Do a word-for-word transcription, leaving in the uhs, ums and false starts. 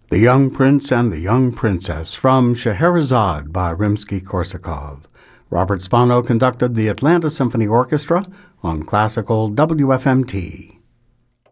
The Young Prince and the Young Princess from Scheherazade by Rimsky-Korsakov. Robert Spano conducted the Atlanta Symphony Orchestra on classical W F M T.